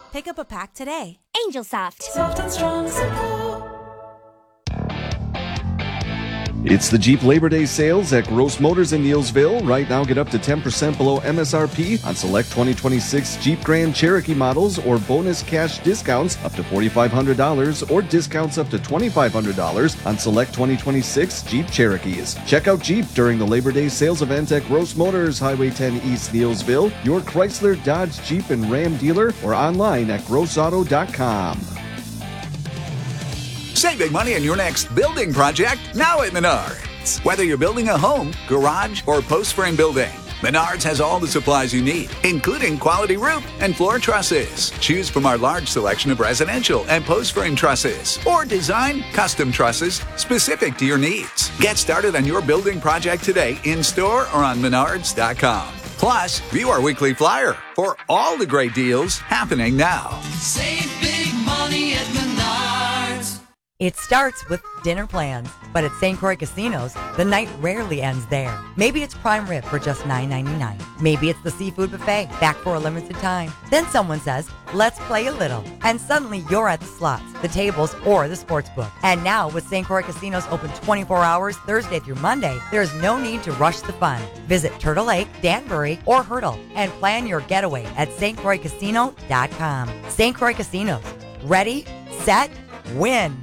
Pick up a pack today. Angel Soft. Soft and strong support. It's the Jeep Labor Day sales at Gross Motors in Neillsville. Right now, get up to 10% below MSRP on select 2026 Jeep Grand Cherokee models or bonus cash discounts up to $4,500 or discounts up to $2,500 on select 2026 Jeep Cherokees. Check out Jeep during the Labor Day sales event at Gross Motors, Highway 10 East Neillsville, your Chrysler, Dodge, Jeep, and Ram dealer, or online at grossauto.com. Save big money on your next building project now at Menards. Whether you're building a home, garage, or post-frame building, Menards has all the supplies you need, including quality roof and floor trusses. Choose from our large selection of residential and post-frame trusses, or design custom trusses specific to your needs. Get started on your building project today in-store or on Menards.com. Plus, view our weekly flyer for all the great deals happening now. Save big money at Menards. It starts with dinner plans, but at St. Croix Casinos, the night rarely ends there. Maybe it's prime rib for just $9.99. Maybe it's the seafood buffet, back for a limited time. Then someone says, let's play a little. And suddenly you're at the slots, the tables, or the sports book. And now with St. Croix Casinos open 24 hours Thursday through Monday, there's no need to rush the fun. Visit Turtle Lake, Danbury, or Hurdle and plan your getaway at stcroixcasino.com. St. Croix Casinos. Ready, set, win.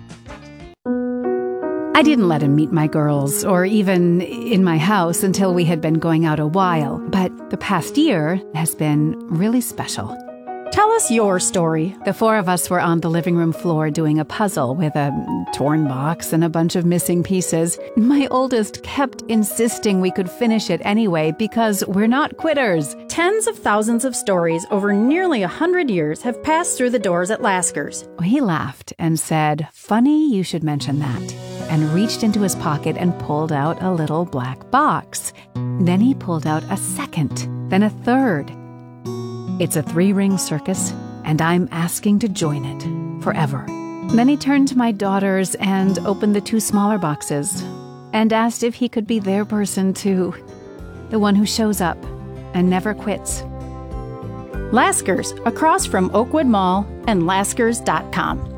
I didn't let him meet my girls, or even in my house until we had been going out a while. But the past year has been really special. Tell us your story. The four of us were on the living room floor doing a puzzle with a torn box and a bunch of missing pieces. My oldest kept insisting we could finish it anyway because we're not quitters. Tens of thousands of stories over nearly 100 years have passed through the doors at Lasker's. He laughed and said, "Funny you should mention that," and reached into his pocket and pulled out a little black box. Then he pulled out a second, then a third. It's a 3-ring circus, and I'm asking to join it forever. Then he turned to my daughters and opened the 2 smaller boxes and asked if he could be their person too, the one who shows up and never quits. Lasker's, across from Oakwood Mall and Laskers.com.